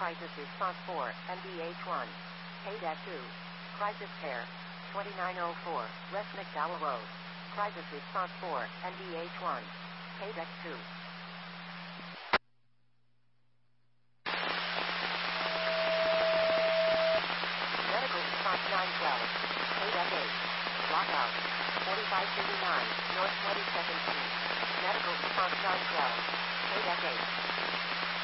Crisis Response 4, NBH1. KDEC 2. Crisis Care. 2904, West McDowell Road. Crisis Response 4, NBH1. KDEC 2. Medical Response 912. KDEC 8. Lockout. 4539, North 22nd Street. Medical Response 912. KDEC 8.